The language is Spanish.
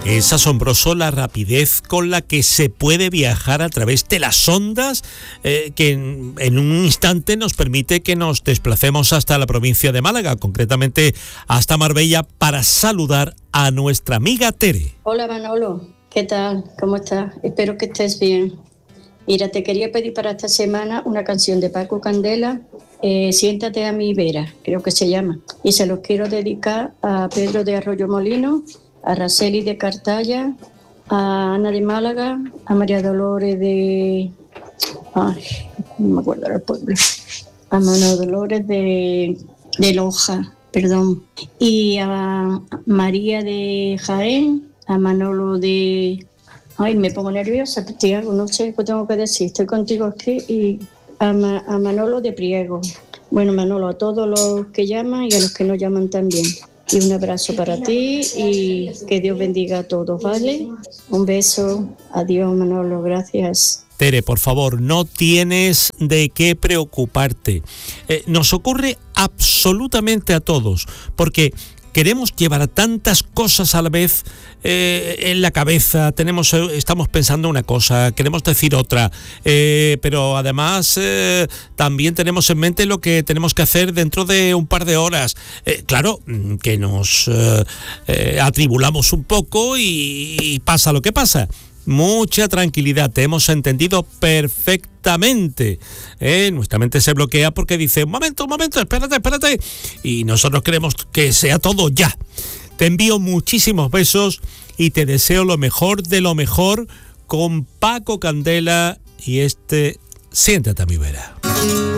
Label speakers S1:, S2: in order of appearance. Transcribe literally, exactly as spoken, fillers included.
S1: Es asombroso la rapidez con la que se puede viajar a través de las ondas, eh, que en, en un instante nos permite que nos desplacemos hasta la provincia de Málaga, concretamente hasta Marbella, para saludar a nuestra amiga Tere.
S2: Hola Manolo, ¿qué tal? ¿Cómo estás? Espero que estés bien. Mira, te quería pedir para esta semana una canción de Paco Candela, eh, Siéntate a mi vera, creo que se llama. Y se los quiero dedicar a Pedro de Arroyo Molino, a Araceli de Cartaya, a Ana de Málaga, a María Dolores de... Ay, no me acuerdo el pueblo. A María Dolores de, de Loja, perdón. Y a María de Jaén, a Manolo de... Ay, me pongo nerviosa, Tiago, no sé qué tengo que decir. Estoy contigo aquí y a, Ma- a Manolo de Priego. Bueno, Manolo, a todos los que llaman y a los que no llaman también. Y un abrazo para ti y que Dios bendiga a todos, ¿vale? Un beso. Adiós, Manolo. Gracias.
S1: Tere, por favor, no tienes de qué preocuparte. Eh, nos ocurre absolutamente a todos, porque queremos llevar tantas cosas a la vez eh, en la cabeza, tenemos, estamos pensando una cosa, queremos decir otra, eh, pero además eh, también tenemos en mente lo que tenemos que hacer dentro de un par de horas. Eh, claro, que nos eh, eh, atribulamos un poco y, y pasa lo que pasa. Mucha tranquilidad, te hemos entendido perfectamente. ¿eh? Nuestra mente se bloquea porque dice, un momento, un momento, espérate, espérate. Y nosotros queremos que sea todo ya. Te envío muchísimos besos y te deseo lo mejor de lo mejor con Paco Candela y este Siéntate a mi vera.